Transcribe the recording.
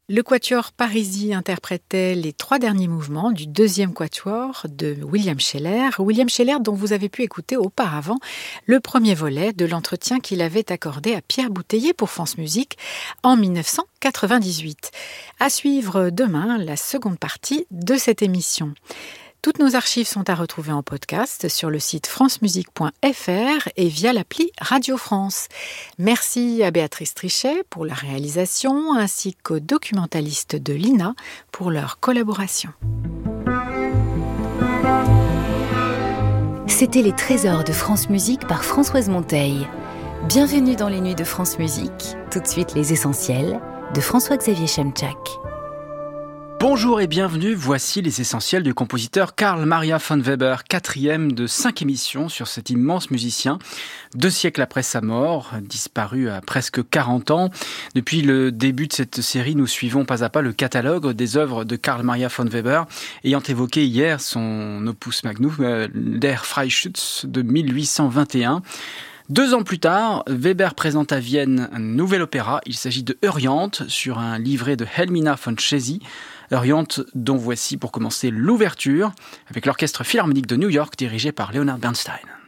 Le quatuor Parisi interprétait les 3 derniers mouvements du 2e quatuor de William Scheller. William Scheller dont vous avez pu écouter auparavant le premier volet de l'entretien qu'il avait accordé à Pierre Bouteiller pour France Musique en 1998. À suivre demain la seconde partie de cette émission. Toutes nos archives sont à retrouver en podcast sur le site francemusique.fr et via l'appli Radio France. Merci à Béatrice Trichet pour la réalisation ainsi qu'aux documentalistes de l'INA pour leur collaboration. C'était les trésors de France Musique par Françoise Monteil. Bienvenue dans les nuits de France Musique. Tout de suite les essentiels de François-Xavier Chemczak. Bonjour et bienvenue, voici les essentiels du compositeur Carl Maria von Weber, 4e de 5 émissions sur cet immense musicien, 2 siècles après sa mort, disparu à presque 40 ans. Depuis le début de cette série, nous suivons pas à pas le catalogue des œuvres de Carl Maria von Weber, ayant évoqué hier son opus magnum, Der Freischütz de 1821. 2 ans plus tard, Weber présente à Vienne un nouvel opéra. Il s'agit de Euryanthe, sur un livret de Helmina von Chezy. Euryanthe, dont voici pour commencer l'ouverture, avec l'Orchestre Philharmonique de New York, dirigé par Leonard Bernstein.